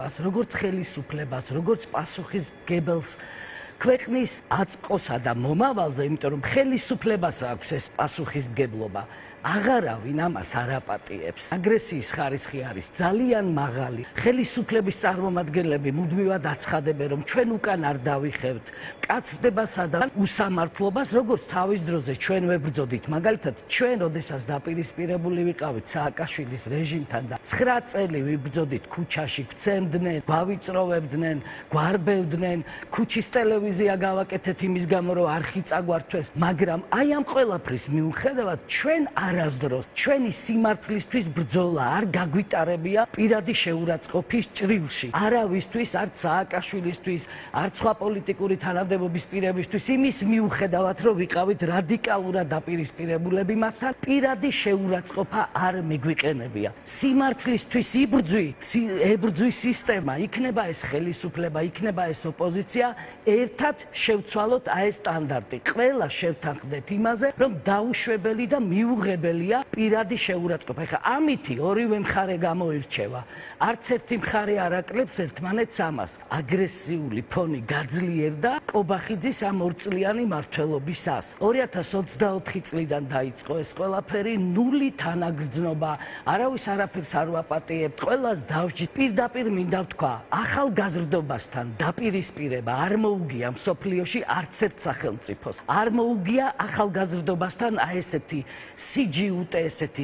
ხელისუფლებას, როგორც ხელისუფლებას, როგორც პასუხისმგებელს ქვეყნის აწყოსა და მომავალზე, იმიტომ რომ ხელისუფლებას აქვს ეს პასუხისმგებლობა. აღარავინ ამას არ აპატიებს. აგრესიის ხარისხი არის ძალიან მაღალი. ხელისუფლების წარმომადგენლები მუდმივად აცხადებენ, რომ ჩვენ უკან არ დავიხევთ კაცდებასა და უსამართლობას, როგორც თავის დროზე ჩვენ ვებრძოდით. მაგალითად, ჩვენ როდესაც დაპირისპირებული ვიყავით სააკაშვილის რეჟიმთან და 9 წელი ვიბრძოდით ქუჩაში, გვცემდნენ, გვავიწროვებდნენ, გვარბევდნენ, ქუჩის ტელევიზია გავაკეთეთ იმის გამო, რომ არხი წაგვართვეს, მაგრამ აი ამ ყველაფრის მიუხედავად ჩვენ არასდროს ჩვენი სიმართლისთვის ბრძოლა არ გაგვიტარებია პირადი შეურაცხყოფის ჭრილში. არავისთვის, არც სააკაშვილისთვის, არც სხვა პოლიტიკური თანამდებობის პირებისთვის, იმის მიუხედავად, რომ ვიყავით რადიკალურად დაპირისპირებულები მათთან, პირადი შეურაცხყოფა არ მიგვიყენებია. სიმართლისთვის ებრძვის სისტემა, იქნება ეს ხელისუფლება, იქნება ეს ოპოზიცია, ერთად შევცვალოთ აი ეს სტანდარტი. ყველა შევთანხმდეთ იმაზე, რომ დაუშვებელი და მიუღებელია პირადი შეურაცხყოფა. ეხლა ამითი ორივე მხარე გამოირჩევა. არც ერთი მხარე არ აკლებს ერთმანეთს ამას. აგრესიული ფონი გაძლიერდა კობახიძის ამ 2 წლიანი მმართველობისას. 2024 წლიდან დაიწყო ეს ყველაფერი, ნული თანაგრძნობა, არავის არაფერს არ ვაპატიებთ, ყველას დავჯით. პირდაპირ მინდა ვთქვა, ახალგაზრდობასთან დაპირისპირება არ მოუგია მსოფლიოში არც ერთ სახელმწიფოს. არ მოუგია ახალგაზრდობასთან აი ესეთი სიჯიუტე, ესეთი